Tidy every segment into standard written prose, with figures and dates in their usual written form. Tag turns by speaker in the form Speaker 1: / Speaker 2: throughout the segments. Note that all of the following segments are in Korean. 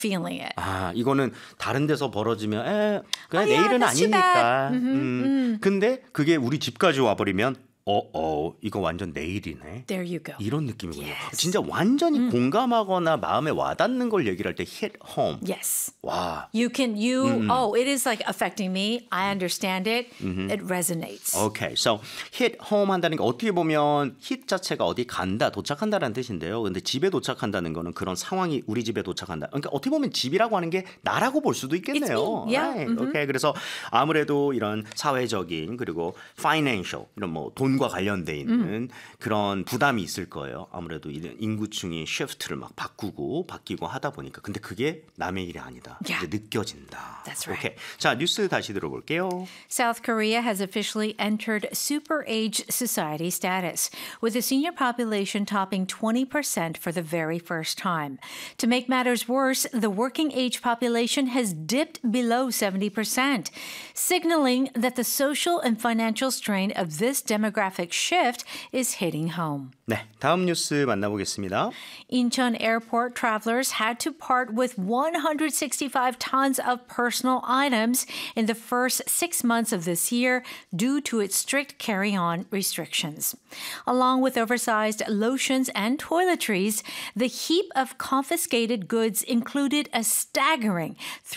Speaker 1: feeling it.
Speaker 2: 아, 이거는 다른 데서 벌어지면 그냥
Speaker 1: yeah,
Speaker 2: 내일은
Speaker 1: that's too
Speaker 2: 아니니까.
Speaker 1: bad.
Speaker 2: 근데 그게 우리 집까지 와버리면 이거 완전 내일이네.
Speaker 1: There you go.
Speaker 2: 이런 느낌이군요.
Speaker 1: Yes.
Speaker 2: 진짜 완전히 공감하거나 마음에 와닿는 걸 얘기를 할 때 hit home.
Speaker 1: Yes.
Speaker 2: 와.
Speaker 1: It is like affecting me. I understand it. It resonates.
Speaker 2: Okay, so hit home 한다는 게 어떻게 보면 hit 자체가 어디 간다, 도착한다라는 뜻인데요. 근데 집에 도착한다는 거는 그런 상황이 우리 집에 도착한다. 그러니까 어떻게 보면 집이라고 하는 게 나라고 볼 수도 있겠네요.
Speaker 1: It's me. Yeah.
Speaker 2: Right. Okay, 그래서 아무래도 이런 사회적인 그리고 financial 이런 뭐 돈과 관련돼 있는 그런 부담이 있을 거예요. 아무래도 인구층이 shift를 막 바뀌고 하다 보니까. 근데 그게 남의 일이 아니다.
Speaker 1: Yeah.
Speaker 2: 이제 느껴진다.
Speaker 1: That's right.
Speaker 2: Okay. 자, 뉴스 다시 들어볼게요.
Speaker 1: South Korea has officially entered super age society status, with the senior population topping 20% for the very first time. To make matters worse, the working age population has dipped below 70%, signaling that the social and financial strain of this demographic shift is hitting home.
Speaker 2: 네, 다음 뉴스 만나보겠습니다.
Speaker 1: Incheon Airport travelers had to part with 165 tons of personal items in the first 6 months of this year due to its strict carry-on restrictions. Along with oversized lotions and toiletries, the heap of confiscated goods included a staggering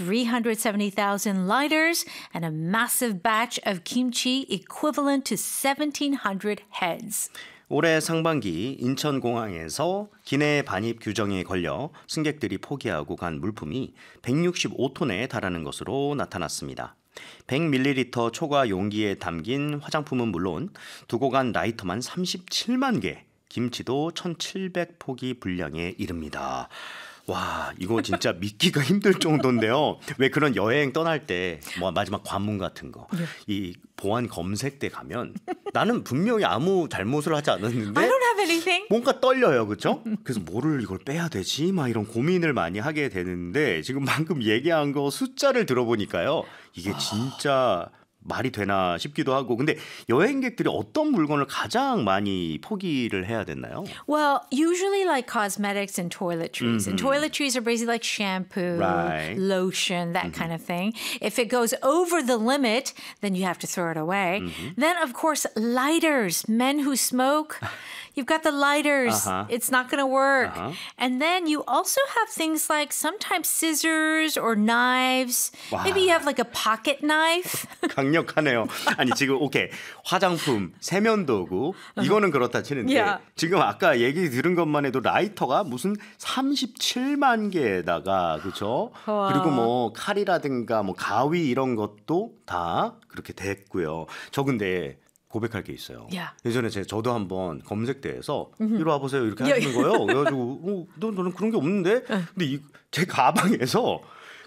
Speaker 1: 370,000 lighters and a massive batch of kimchi equivalent to 1,700 heads.
Speaker 2: 올해 상반기 인천공항에서 기내 반입 규정에 걸려 승객들이 포기하고 간 물품이 165톤에 달하는 것으로 나타났습니다. 100ml 초과 용기에 담긴 화장품은 물론 두고 간 라이터만 37만 개, 김치도 1,700포기 분량에 이릅니다. 와, 이거 진짜 믿기가 힘들 정도인데요. 왜 그런 여행 떠날 때 뭐 마지막 관문 같은 거, 이 보안 검색대 가면 나는 분명히 아무 잘못을 하지 않았는데
Speaker 1: I don't have anything.
Speaker 2: 뭔가 떨려요, 그렇죠? 그래서 뭐를 이걸 빼야 되지? 막 이런 고민을 많이 하게 되는데 지금 방금 얘기한 거 숫자를 들어보니까요, 이게 진짜 말이 되나 싶기도 하고. 근데 여행객들이 어떤 물건을 가장 많이 포기를 해야 됐나요?
Speaker 1: Well, usually like cosmetics and toiletries. And toiletries are basically like shampoo,
Speaker 2: Right.
Speaker 1: lotion, that kind of thing. If it goes over the limit, then you have to throw it away. Then, of course, lighters. Men who smoke, you've got the lighters. It's not going to work. And then you also have things like sometimes scissors or knives. Maybe you have like a pocket knife.
Speaker 2: 강력하네요. 아니 지금 오케이 화장품, 세면도구 이거는 그렇다 치는데
Speaker 1: Yeah.
Speaker 2: 지금 아까 얘기 들은 것만 해도 라이터가 무슨 37만 개에다가 그렇죠? 그리고 뭐 칼이라든가 뭐 가위 이런 것도 다 그렇게 됐고요. 저 근데 고백할 게 있어요.
Speaker 1: Yeah.
Speaker 2: 예전에 저도 한번 검색대에서 이리 와보세요 이렇게 하시는 거예요. 그래가지고 너는 그런 게 없는데? 근데 제 가방에서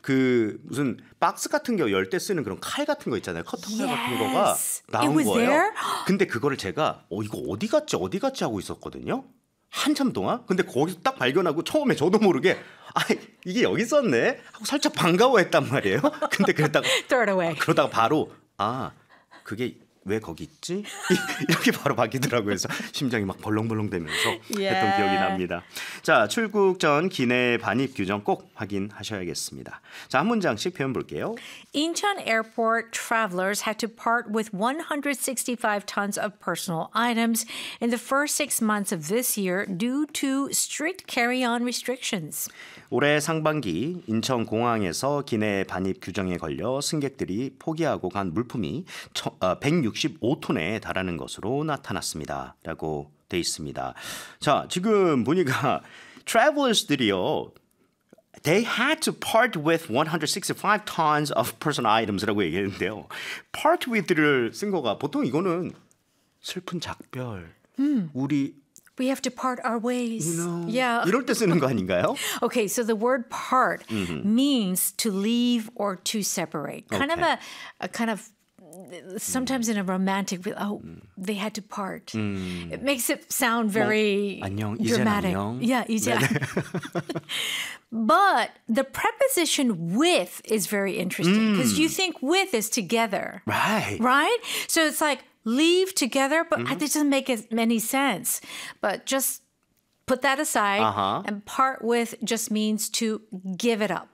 Speaker 2: 그 무슨 박스 같은 거 열 때 쓰는 그런 칼 같은 거 있잖아요. 커터칼 같은 거가 나온
Speaker 1: It was
Speaker 2: 거예요.
Speaker 1: there?
Speaker 2: 근데 그거를 제가 이거 어디 갔지 하고 있었거든요. 한참 동안. 근데 거기서 딱 발견하고 처음에 저도 모르게 이게 여기 있었네 하고 살짝 반가워했단 말이에요. 근데
Speaker 1: Throw it away.
Speaker 2: 그러다가 바로 그게 왜 거기 있지? 이렇게 바로 바뀌더라고요. 그래서 심장이 막 벌렁벌렁 되면서 했던 기억이 납니다. 자, 출국 전 기내 반입 규정 꼭 확인하셔야겠습니다. 자, 한 문장씩 표현 볼게요.
Speaker 1: Incheon Airport travelers had to part with 165 tons of personal items in the first 6 months of this year due to strict carry-on restrictions.
Speaker 2: 올해 상반기 인천공항에서 기내 반입 규정에 걸려 승객들이 포기하고 간 물품이 165톤에 달하는 것으로 나타났습니다. 라고 돼 있습니다. 자, 지금 보니까 트래블러스들이요. They had to part with 165 tons of personal items라고 얘기했는데요. part with를 쓴 거가 보통 이거는 슬픈 작별,
Speaker 1: We have to part our ways.
Speaker 2: yeah. 이럴 때 쓰는 거 아닌가요?
Speaker 1: Okay, so the word part means to leave or to separate. Kind of a kind of sometimes in a romantic they had to part. It makes it sound very
Speaker 2: 안녕, 이젠
Speaker 1: dramatic.
Speaker 2: 안녕.
Speaker 1: Yeah, 이제. But the preposition with is very interesting because you think with is together.
Speaker 2: Right.
Speaker 1: Right? So it's like leave together, but that doesn't make any sense. But just put that aside and part with just means to give it up.